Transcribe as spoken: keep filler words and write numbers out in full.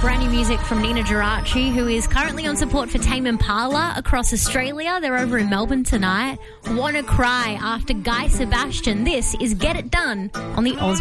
Brand new music from Nina Geraci, who is currently on support for Tame Impala across Australia. They're over in Melbourne tonight. Wanna Cry after Guy Sebastian. This is Get It Done on the Oz